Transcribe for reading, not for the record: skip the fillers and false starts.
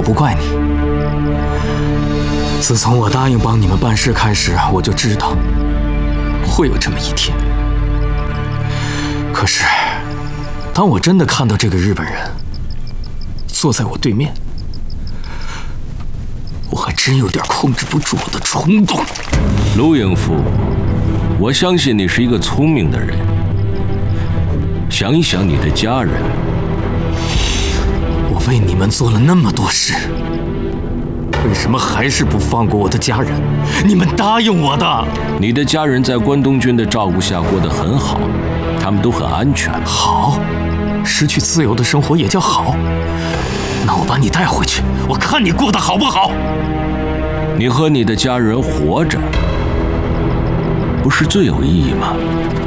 不怪你。自从我答应帮你们办事开始，我就知道会有这么一天。可是，当我真的看到这个日本人坐在我对面，我还真有点控制不住我的冲动。 陆应夫，我相信你是一个聪明的人。想一想你的家人， 我为你们做了那么多事，为什么还是不放过我的家人？你们答应我的。 你的家人在关东军的照顾下过得很好，他们都很安全。 好，失去自由的生活也叫好？那我把你带回去，我看你过得好不好？ 你和你的家人活着，不是最有意义吗？